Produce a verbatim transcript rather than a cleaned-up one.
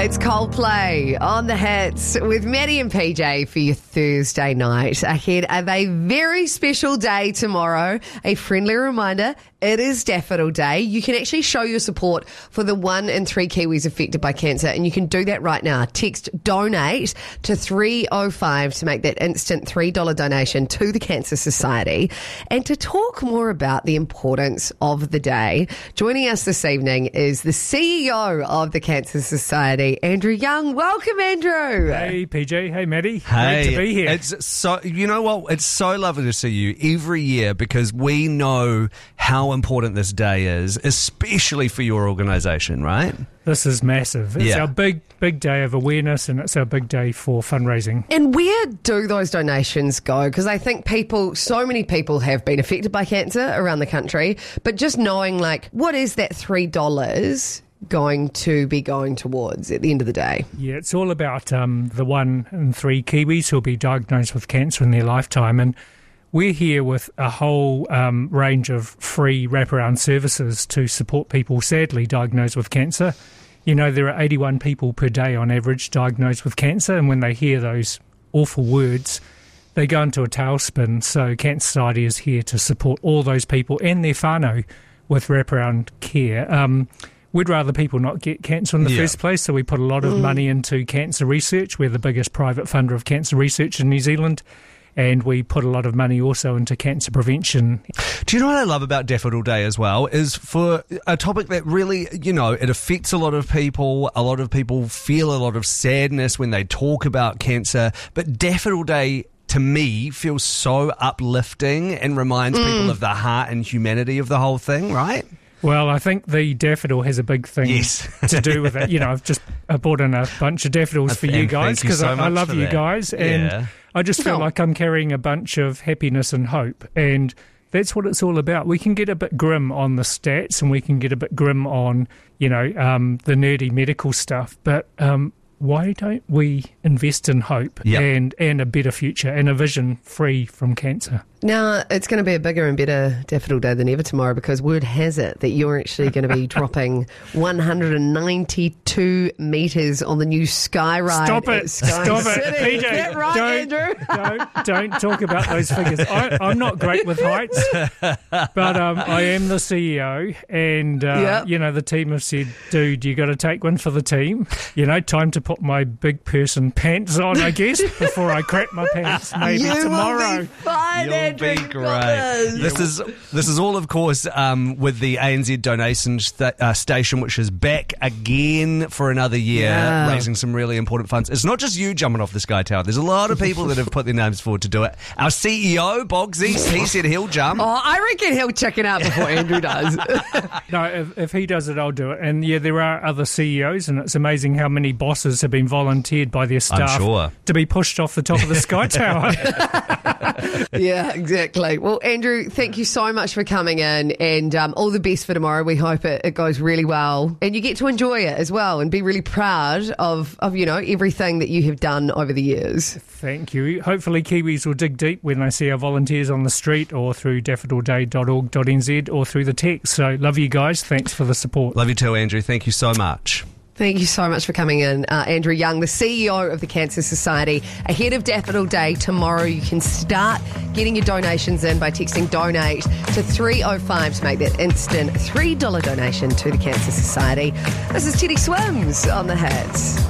It's Coldplay on the Hits with Maddie and P J for your Thursday night. Ahead of a very special day tomorrow. A friendly reminder, it is Daffodil Day. You can actually show your support for the one in three Kiwis affected by cancer, and you can do that right now. Text DONATE to three oh five to make that instant three dollars donation to the Cancer Society. And to talk more about the importance of the day, joining us this evening is the C E O of the Cancer Society, Andrew Young. Welcome, Andrew. Hey, P J. Hey, Maddie. Hey, great to be here. It's so, you know what? It's so lovely to see you every year because we know how important this day is, especially for your organisation, right? This is massive. It's Yeah. our big, big day of awareness, and it's our big day for fundraising. And where do those donations go? Because I think people, so many people have been affected by cancer around the country, but just knowing, like, what is that three dollars going to be going towards at the end of the day? Yeah, it's all about um, the one in three Kiwis who will be diagnosed with cancer in their lifetime. And we're here with a whole um, range of free wraparound services to support people sadly diagnosed with cancer. You know, there are eighty-one people per day on average diagnosed with cancer, and when they hear those awful words, they go into a tailspin. So Cancer Society is here to support all those people and their whānau with wraparound care. Um, we'd rather people not get cancer in the Yeah. first place, so we put a lot of money into cancer research. We're the biggest private funder of cancer research in New Zealand. And we put a lot of money also into cancer prevention. Do you know what I love about Daffodil Day as well is for a topic that really, you know, it affects a lot of people. A lot of people feel a lot of sadness when they talk about cancer. But Daffodil Day, to me, feels so uplifting and reminds people of the heart and humanity of the whole thing, right? Well, I think the daffodil has a big thing Yes. to do with it. You know, I've just I brought in a bunch of daffodils for And you thank guys you because so I, I much love for you that. guys. And Yeah. I just feel Oh. like I'm carrying a bunch of happiness and hope. And that's what it's all about. We can get a bit grim on the stats and we can get a bit grim on, you know, um, the nerdy medical stuff. But um, why don't we invest in hope Yep. and, and a better future and a vision free from cancer? Now, it's going to be a bigger and better Daffodil Day than ever tomorrow because word has it that you're actually going to be dropping one hundred ninety-two metres on the new Sky Ride. Stop at it. Sky Stop City. it. P J, Get right, don't, Andrew. don't, don't talk about those figures. I, I'm not great with heights, but um, I am the C E O and, uh, Yep. you know, the team have said, dude, you got to take one for the team. You know, time to put my big person pants on, I guess, before I crap my pants maybe You tomorrow. will be fine, You'll Andrew. be You got great. this. This is this is all, of course, um, with the A N Z donation sta- uh, station, which is back again for another year, Yeah. raising some really important funds. It's not just you jumping off the Sky Tower. There's a lot of people that have put their names forward to do it. Our C E O, Bogsy, he said he'll jump. Oh, I reckon he'll chicken out before Andrew does. No, if, if he does it, I'll do it. And yeah, there are other C E Os, and it's amazing how many bosses have been volunteered by their staff sure. to be pushed off the top of the Sky Tower. Yeah, exactly. Well, Andrew, thank you so much for coming in and um, all the best for tomorrow. We hope it, it goes really well and you get to enjoy it as well and be really proud of, of, you know, everything that you have done over the years. Thank you. Hopefully Kiwis will dig deep when they see our volunteers on the street or through daffodil day dot org dot n z or through the text. So love you guys. Thanks for the support. Love you too, Andrew. Thank you so much. Thank you so much for coming in. Uh, Andrew Young, the C E O of the Cancer Society. Ahead of Daffodil Day tomorrow, you can start getting your donations in by texting DONATE to three oh five to make that instant three dollars donation to the Cancer Society. This is Teddy Swims on the Hits.